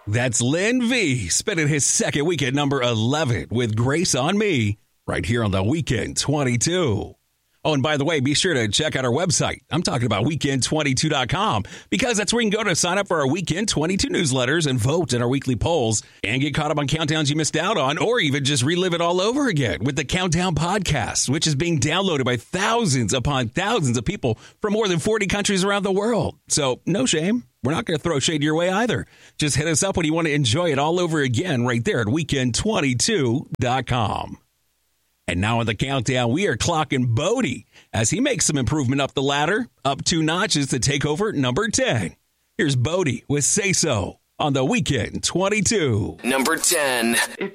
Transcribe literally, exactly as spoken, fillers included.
That's Lynn V. spending his second week at number eleven with Grace on Me right here on the Weekend twenty-two. Oh, and by the way, be sure to check out our website. I'm talking about weekend twenty-two dot com because that's where you can go to sign up for our Weekend twenty-two newsletters and vote in our weekly polls and get caught up on countdowns you missed out on, or even just relive it all over again with the Countdown Podcast, which is being downloaded by thousands upon thousands of people from more than forty countries around the world. So no shame. We're not going to throw shade your way either. Just hit us up when you want to enjoy it all over again right there at weekend twenty-two dot com. And now on the countdown, we are clocking Bodie as he makes some improvement up the ladder, up two notches to take over number ten. Here's Bodie with Say So on the Weekend twenty-two. Number ten. It's